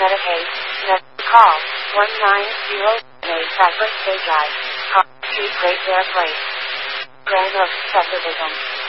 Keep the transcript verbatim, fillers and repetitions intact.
Medicaid. Next call one nine zero eight Cypress Bay Drive. Call two Great Bear Place. Grand Oaks Subdivision.